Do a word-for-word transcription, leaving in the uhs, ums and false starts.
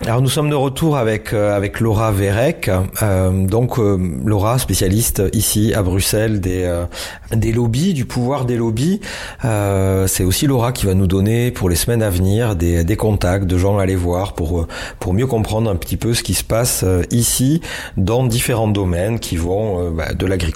Alors nous sommes de retour avec euh, avec Laura Vérec, euh, donc euh, Laura, spécialiste ici à Bruxelles des euh, des lobbies, du pouvoir des lobbies. Euh, c'est aussi Laura qui va nous donner pour les semaines à venir des des contacts de gens à aller voir pour pour mieux comprendre un petit peu ce qui se passe euh, ici dans différents domaines qui vont euh, bah, de l'agriculture